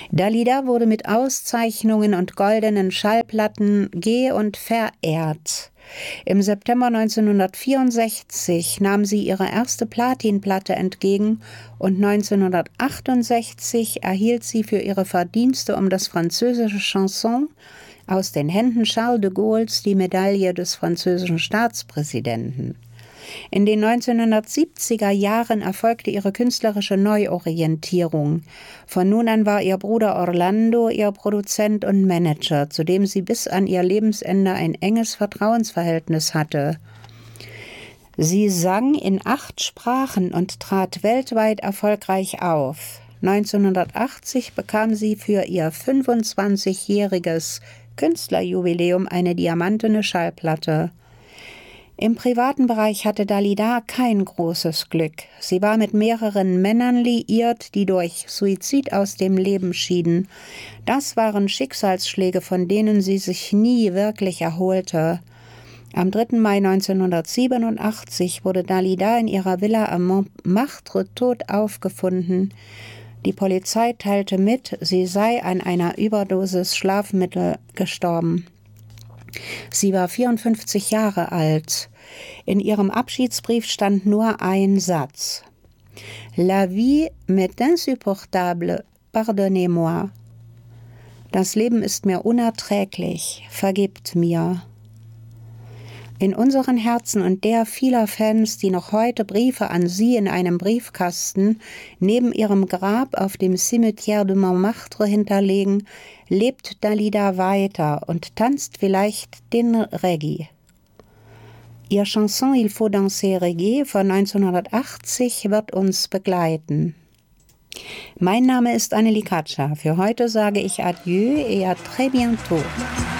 Dalida wurde mit Auszeichnungen und goldenen Schallplatten ge- und verehrt. Im September 1964 nahm sie ihre erste Platinplatte entgegen und 1968 erhielt sie für ihre Verdienste um das französische Chanson aus den Händen Charles de Gaulles die Medaille des französischen Staatspräsidenten. In den 1970er Jahren erfolgte ihre künstlerische Neuorientierung. Von nun an war ihr Bruder Orlando ihr Produzent und Manager, zu dem sie bis an ihr Lebensende ein enges Vertrauensverhältnis hatte. Sie sang in 8 Sprachen und trat weltweit erfolgreich auf. 1980 bekam sie für ihr 25-jähriges Künstlerjubiläum eine diamantene Schallplatte. Im privaten Bereich hatte Dalida kein großes Glück. Sie war mit mehreren Männern liiert, die durch Suizid aus dem Leben schieden. Das waren Schicksalsschläge, von denen sie sich nie wirklich erholte. Am 3. Mai 1987 wurde Dalida in ihrer Villa am Montmartre tot aufgefunden. Die Polizei teilte mit, sie sei an einer Überdosis Schlafmittel gestorben. Sie war 54 Jahre alt. In ihrem Abschiedsbrief stand nur ein Satz. La vie m'est insupportable, pardonnez-moi. Das Leben ist mir unerträglich, vergebt mir. In unseren Herzen und der vieler Fans, die noch heute Briefe an sie in einem Briefkasten neben ihrem Grab auf dem Cimetière de Montmartre hinterlegen, lebt Dalida weiter und tanzt vielleicht den Reggae. Ihr Chanson Il faut danser Reggae von 1980 wird uns begleiten. Mein Name ist Annelie Katscher. Für heute sage ich Adieu et à très bientôt.